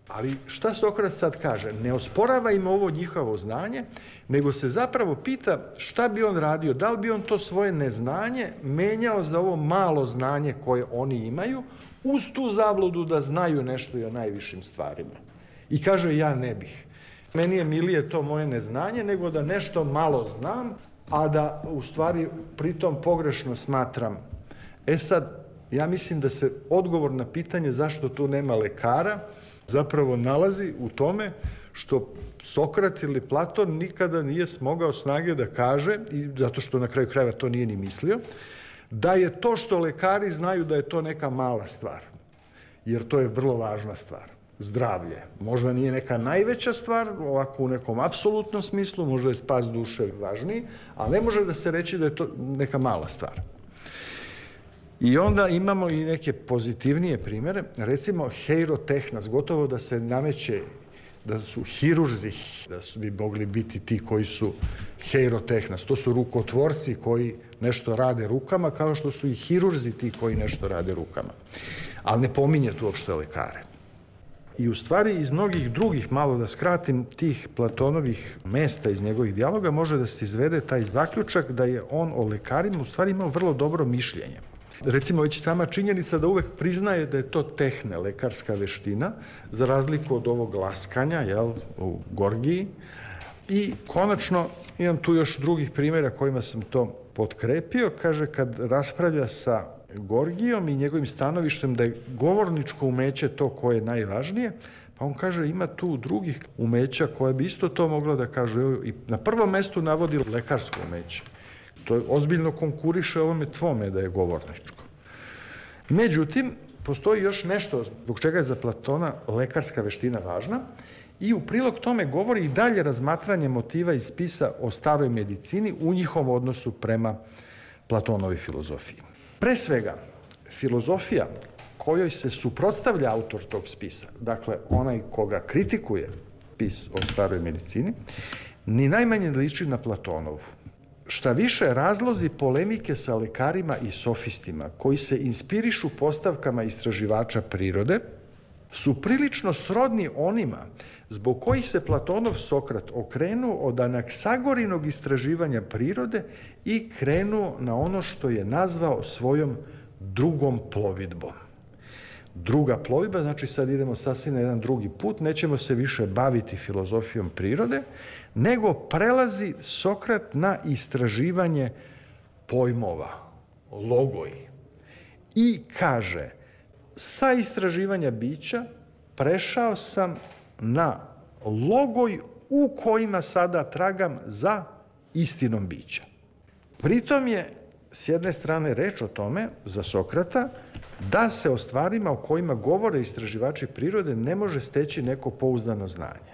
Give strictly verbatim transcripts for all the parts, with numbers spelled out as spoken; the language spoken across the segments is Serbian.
Ali šta Sokrat sad kaže? Ne osporava im ovo njihovo znanje, nego se zapravo pita šta bi on radio, da li bi on to svoje neznanje menjao za ovo malo znanje koje oni imaju, uz tu zabludu da znaju nešto i o najvišim stvarima. I kaže, ja ne bih. Meni je milije to moje neznanje, nego da nešto malo znam, a da u stvari pritom pogrešno smatram. E sad, ja mislim da se odgovor na pitanje zašto tu nema lekara zapravo nalazi u tome što Sokrat ili Platon nikada nije smogao snage da kaže, i zato što na kraju krajeva to nije ni mislio, da je to što lekari znaju da je to neka mala stvar. Jer to je vrlo važna stvar. Zdravlje. Možda nije neka najveća stvar, ovako u nekom apsolutnom smislu, možda je spas duše važniji, ali ne može da se reći da je to neka mala stvar. I onda imamo i neke pozitivnije primere, recimo heirotehnas, gotovo da se nameće da su hirurzi, da su bi mogli biti ti koji su heirotehnas, to su rukotvorci koji nešto rade rukama, kao što su i hirurzi ti koji nešto rade rukama. Ali ne pominje tu uopšte lekare. I u stvari iz mnogih drugih, malo da skratim, tih Platonovih mesta iz njegovih dijaloga može da se izvede taj zaključak da je on o lekarima u stvari imao vrlo dobro mišljenje. Recimo, već sama činjenica da uvek priznaje da je to tehne, lekarska veština, za razliku od ovog laskanja, jel, u Gorgiji. I konačno, imam tu još drugih primjera kojima sam to potkrepio, kaže, kad raspravlja sa Gorgijom i njegovim stanovištem da je govorničko umeće to koje je najvažnije, pa on kaže, ima tu drugih umeća koje bi isto to moglo da kaže, i na prvom mestu navodi lekarsko umeće. To ozbiljno konkuriše ovome tvome da je govorničko. Međutim, postoji još nešto zbog čega je za Platona lekarska veština važna i u prilog tome govori i dalje razmatranje motiva iz spisa o staroj medicini u njihovom odnosu prema Platonovoj filozofiji. Pre svega, filozofija kojoj se suprotstavlja autor tog spisa, dakle onaj koga kritikuje spis o staroj medicini, ni najmanje liči na Platonovu. Šta više, razlozi polemike sa lekarima i sofistima koji se inspirišu postavkama istraživača prirode su prilično srodni onima zbog kojih se Platonov Sokrat okrenuo od Anaksagorinog istraživanja prirode i krenuo na ono što je nazvao svojom drugom plovidbom. Druga plovidba, znači sad idemo sasvim na jedan drugi put, nećemo se više baviti filozofijom prirode, nego prelazi Sokrat na istraživanje pojmova, logoj. I kaže, sa istraživanja bića prešao sam na logoj u kojima sada tragam za istinom bića. Pritom je s jedne strane reč o tome, za Sokrata, da se o stvarima o kojima govore istraživači prirode ne može steći neko pouzdano znanje.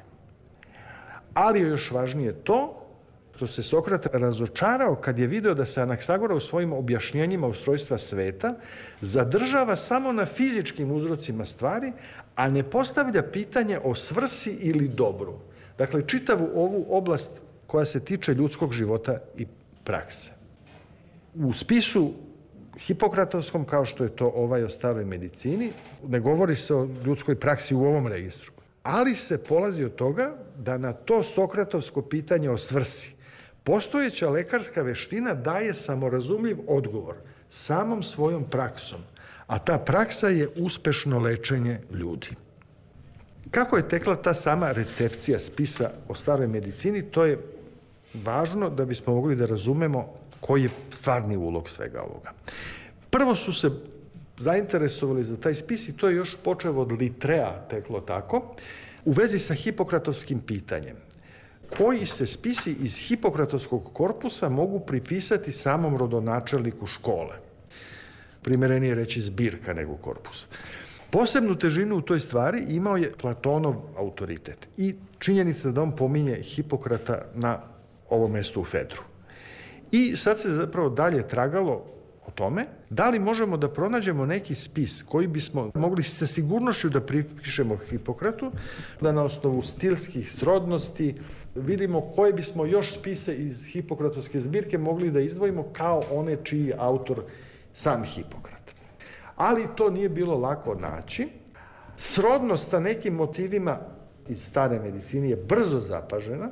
Ali je još važnije to što se Sokrat razočarao kad je video da se Anaksagora u svojim objašnjenjima ustrojstva sveta zadržava samo na fizičkim uzrocima stvari, a ne postavlja pitanje o svrsi ili dobru. Dakle, čitavu ovu oblast koja se tiče ljudskog života i prakse. U spisu Hipokratovskom, kao što je to ovaj o staroj medicini, ne govori se o ljudskoj praksi u ovom registru. Ali se polazi od toga da na to sokratovsko pitanje o svrsi postojeća lekarska veština daje samorazumljiv odgovor samom svojom praksom, a ta praksa je uspešno lečenje ljudi. Kako je tekla ta sama recepcija spisa o staroj medicini, to je važno da bismo mogli da razumemo koji je stvarni ulog svega ovoga. Prvo su se zainteresovali za taj spis i to je još počeo od Litrea, teklo tako, u vezi sa hipokratovskim pitanjem. Koji se spisi iz hipokratovskog korpusa mogu pripisati samom rodonačelniku škole? Primerenije reći zbirka nego korpus. Posebnu težinu u toj stvari imao je Platonov autoritet i činjenica da on pominje Hipokrata na ovom mestu u Fedru. I sad se zapravo dalje tragalo o tome da li možemo da pronađemo neki spis koji bismo mogli sa sigurnošću da pripišemo Hipokratu, da na osnovu stilskih srodnosti vidimo koje bismo još spise iz Hipokratovske zbirke mogli da izdvojimo kao one čiji je autor sam Hipokrat. Ali to nije bilo lako naći, Srodnost sa nekim motivima iz stare medicine je brzo zapažena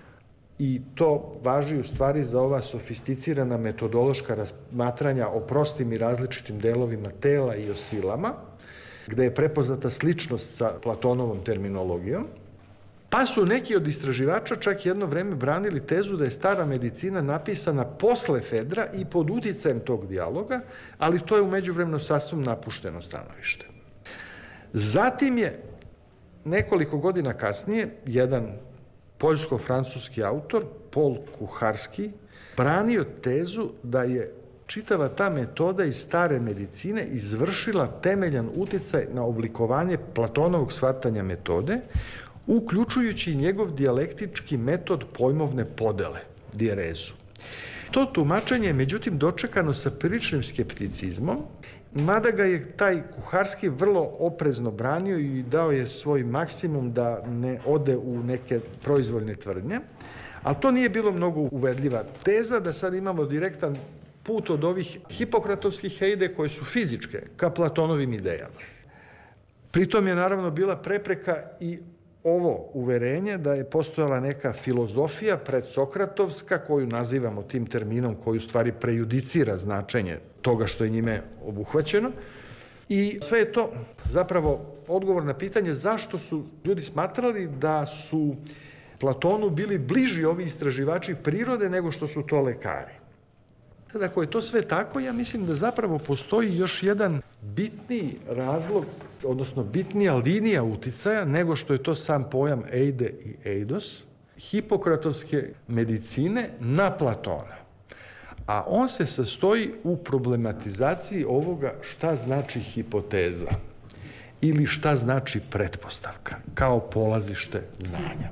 i to važi u stvari za ova sofisticirana metodološka razmatranja o prostim i različitim delovima tela i o silama, gde je prepoznata sličnost sa Platonovom terminologijom. Pa su neki od istraživača čak jedno vreme branili tezu da je stara medicina napisana posle Fedra i pod uticajem tog dijaloga, ali to je u međuvremenu sasvim napušteno stanovište. Zatim je nekoliko godina kasnije jedan poljsko-francuski autor, Paul Kuharski, branio tezu da je čitava ta metoda iz stare medicine izvršila temeljan uticaj na oblikovanje Platonovog shvatanja metode, uključujući njegov dijalektički metod pojmovne podele, dijerezu. To tumačenje je međutim dočekano sa priličnim skepticizmom, mada ga je taj Kuharski vrlo oprezno branio i dao je svoj maksimum da ne ode u neke proizvoljne tvrdnje, ali to nije bilo mnogo uverljiva teza da sad imamo direktan put od ovih hipokratovskih ide koje su fizičke ka Platonovim idejama. Pritom je naravno bila prepreka i ovo uverenje da je postojala neka filozofija predsokratovska koju nazivamo tim terminom koji u stvari prejudicira značenje toga što je njime obuhvaćeno. I sve je to zapravo odgovor na pitanje zašto su ljudi smatrali da su Platonu bili bliži ovi istraživači prirode nego što su to lekari. Sad, ako je to sve tako, ja mislim da zapravo postoji još jedan bitniji razlog, odnosno bitnija linija uticaja nego što je to sam pojam eide i eidos, hipokratovske medicine na Platona. A on se sastoji u problematizaciji ovoga šta znači hipoteza ili šta znači pretpostavka kao polazište znanja.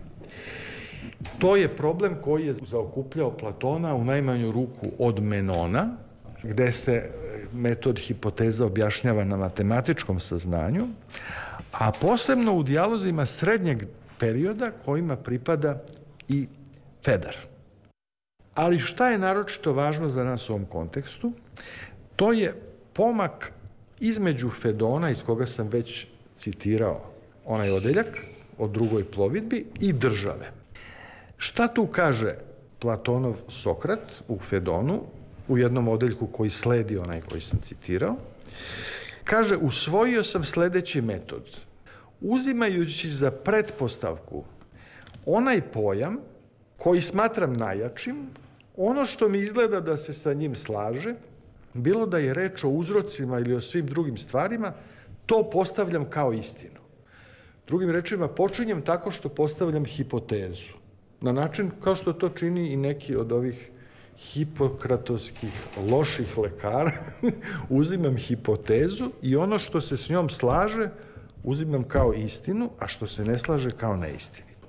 To je problem koji je zaokupljao Platona u najmanju ruku od Menona, gde se metod hipoteza objašnjava na matematičkom saznanju, a posebno u dijalozima srednjeg perioda kojima pripada i Fedar. Ali šta je naročito važno za nas u ovom kontekstu? To je pomak između Fedona, iz koga sam već citirao onaj odeljak o drugoj plovidbi, i države. Šta tu kaže Platonov Sokrat u Fedonu, u jednom odeljku koji sledi onaj koji sam citirao? Kaže, usvojio sam sledeći metod. Uzimajući za pretpostavku onaj pojam koji smatram najjačim, ono što mi izgleda da se sa njim slaže, bilo da je reč o uzrocima ili o svim drugim stvarima, to postavljam kao istinu. Drugim rečima, počinjem tako što postavljam hipotezu. Na način kao što to čini i neki od ovih hipokratovskih loših lekara, uzimam hipotezu i ono što se s njom slaže uzimam kao istinu, a što se ne slaže kao neistinito.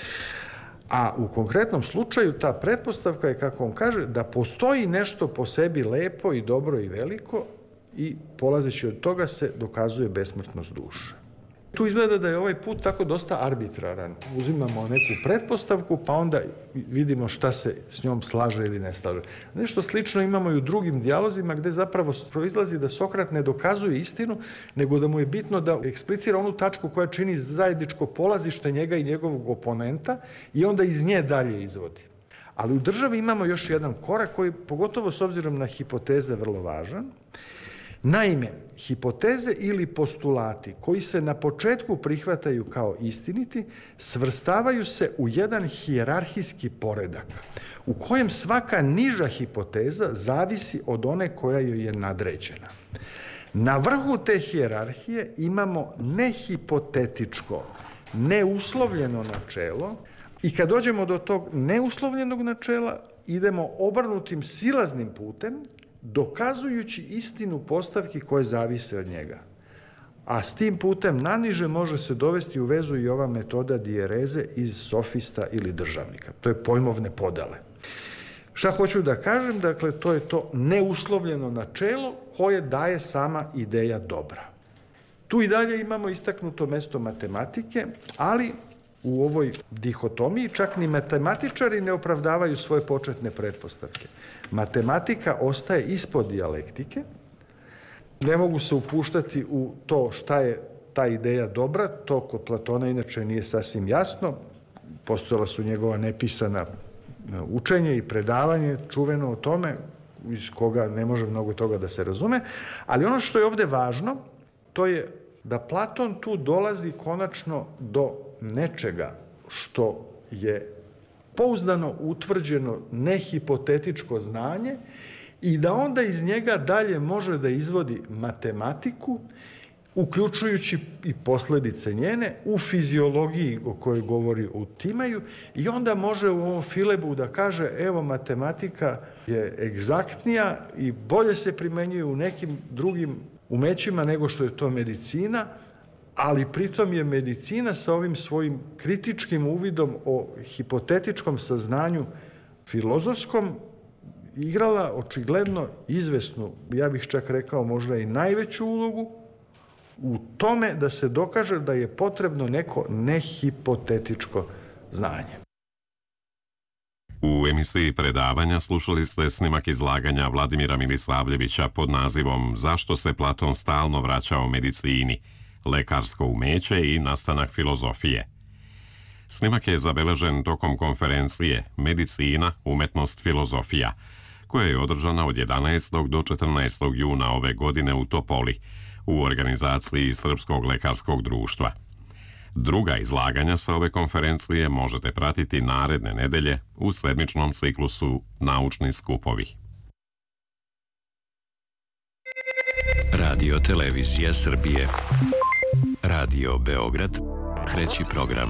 A u konkretnom slučaju ta pretpostavka je, kako on kaže, da postoji nešto po sebi lepo i dobro i veliko i polazeći od toga se dokazuje besmrtnost duše. Tu izgleda da je ovaj put tako dosta arbitraran. Uzimamo neku pretpostavku, pa onda vidimo šta se s njom slaže ili ne slaže. Nešto slično imamo i u drugim dijalozima gde zapravo proizlazi da Sokrat ne dokazuje istinu, nego da mu je bitno da eksplicira onu tačku koja čini zajedničko polazište njega i njegovog oponenta i onda iz nje dalje izvodi. Ali u državi imamo još jedan korak koji, pogotovo s obzirom na hipoteze, vrlo važan. Naime, hipoteze ili postulati koji se na početku prihvataju kao istiniti, svrstavaju se u jedan hijerarhijski poredak, u kojem svaka niža hipoteza zavisi od one koja joj je nadređena. Na vrhu te hijerarhije imamo nehipotetičko, neuslovljeno načelo i kad dođemo do tog neuslovljenog načela, idemo obrnutim silaznim putem, dokazujući istinu postavki koje zavise od njega. A s tim putem naniže može se dovesti u vezu i ova metoda dijereze iz sofista ili državnika. To je pojmovne podele. Šta hoću da kažem? Dakle, to je to neuslovljeno načelo koje daje sama ideja dobra. Tu i dalje imamo istaknuto mesto matematike, ali u ovoj dihotomiji čak ni matematičari ne opravdavaju svoje početne pretpostavke. Matematika ostaje ispod dijalektike, ne mogu se upuštati u to šta je ta ideja dobra, to kod Platona inače nije sasvim jasno. Postojala su njegova nepisana učenje i predavanje čuveno o tome, iz koga ne može mnogo toga da se razume, ali ono što je ovde važno, to je da Platon tu dolazi konačno do nečega što je pouzdano utvrđeno nehipotetičko znanje i da onda iz njega dalje može da izvodi matematiku, uključujući i posledice njene u fiziologiji o kojoj govori u Timaju, i onda može u ovom Filebu da kaže evo matematika je egzaktnija i bolje se primenjuje u nekim drugim umećima nego što je to medicina, ali pritom je medicina sa ovim svojim kritičkim uvidom o hipotetičkom saznanju filozofskom igrala očigledno izvesnu, ja bih čak rekao možda i najveću ulogu u tome da se dokaže da je potrebno neko nehipotetičko znanje. U emisiji predavanja slušali ste snimak izlaganja Vladimira Milisavljevića pod nazivom Zašto se Platon stalno vraćao medicini, lekarsko umeće i nastanak filozofije. Snimak je zabeležen tokom konferencije Medicina, umetnost, filozofija, koja je održana od jedanaestog do četrnaestog juna ove godine u Topoli, u organizaciji Srpskog lekarskog društva. Druga izlaganja sa ove konferencije možete pratiti naredne nedelje u sedmičnom ciklusu Naučni skupovi. Radio Televizija Srbije. Radio Beograd. Treći program.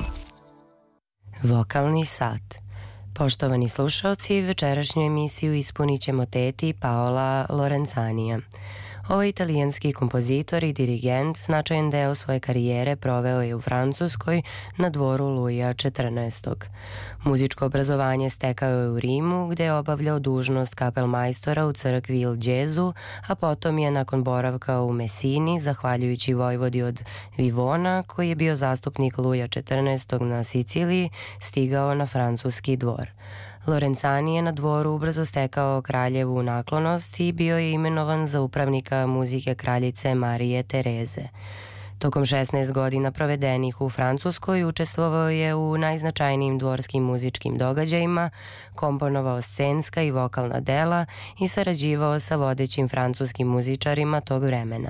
Vokalni sat. Poštovani slušalci, večerašnju emisiju ispunit ćemo teti Paola Lorenzanija. Ovaj italijanski kompozitor i dirigent značajan deo svoje karijere proveo je u Francuskoj na dvoru Luja četrnaestog. Muzičko obrazovanje stekao je u Rimu, gde je obavljao dužnost kapelmajstora u crkvi Il Gesù, a potom je nakon boravka u Mesini, zahvaljujući vojvodi od Vivona, koji je bio zastupnik Luja četrnaestog na Siciliji, stigao na francuski dvor. Lorenzani je na dvoru ubrzo stekao kraljevu naklonost i bio je imenovan za upravnika muzike kraljice Marije Tereze. Tokom šesnaest godina provedenih u Francuskoj učestvovao je u najznačajnijim dvorskim muzičkim događajima, komponovao scenska i vokalna dela i sarađivao sa vodećim francuskim muzičarima tog vremena.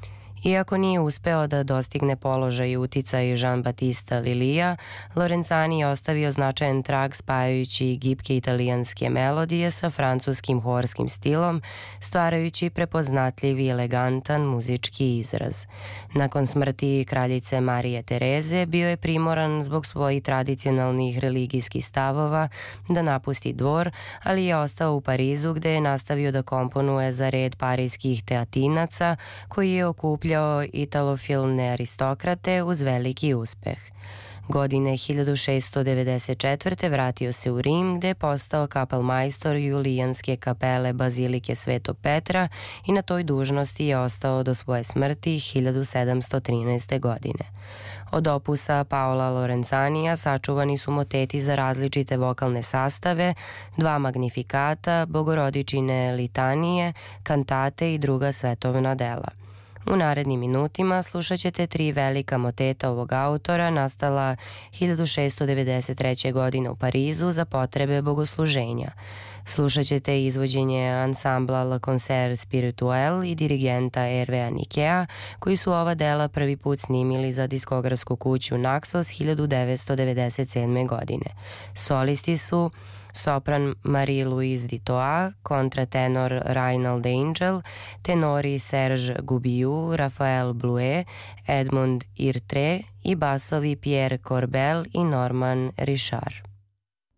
Iako nije uspeo da dostigne položaj i uticaj Jean-Baptista Lilija, Lorenzani je ostavio značajan trag spajajući gibke italijanske melodije sa francuskim horskim stilom, stvarajući prepoznatljiv i elegantan muzički izraz. Nakon smrti kraljice Marije Tereze bio je primoran zbog svojih tradicionalnih religijskih stavova da napusti dvor, ali je ostao u Parizu gde je nastavio da komponuje za red parijskih teatinaca koji je okupljao italofilne aristokrate uz veliki uspeh. Godine hiljadu šessto devedeset četvrte vratio se u Rim gde je postao kapelmajstor Julijanske kapele Bazilike Svetog Petra i na toj dužnosti je ostao do svoje smrti hiljadu sedamsto trinaeste. godine. Od opusa Paola Lorenzanija sačuvani su moteti za različite vokalne sastave, dva magnifikata, bogorodičine litanije, kantate i druga svetovna dela. U narednim minutima slušat ćete tri velika moteta ovog autora nastala hiljadu šessto devedeset treće. godine u Parizu za potrebe bogosluženja. Slušat ćete izvođenje ansambla Le Concert Spirituel i dirigenta Hervea Nikea, koji su ova dela prvi put snimili za diskografsku kuću Naxos hiljadu devetsto devedeset sedme. godine. Solisti su sopran Marie-Louise Ditoa, kontratenor Reinald Angel, tenori Serge Gubiu, Raphael Bluet, Edmond Irtre i basovi Pierre Corbel i Norman Richard.